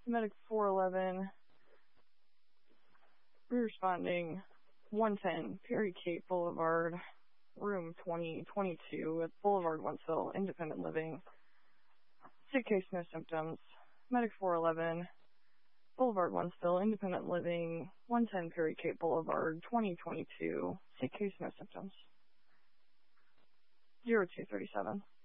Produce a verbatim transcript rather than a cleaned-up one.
Medic four eleven, responding one ten, Perry Cape Boulevard, room twenty twenty-two at Boulevard, Wentzville, independent living. Sick case, no symptoms. Medic four eleven, Boulevard, Wentzville, independent living, one ten Perry Cape Boulevard, twenty twenty-two. Sick case, no symptoms. zero two thirty-seven.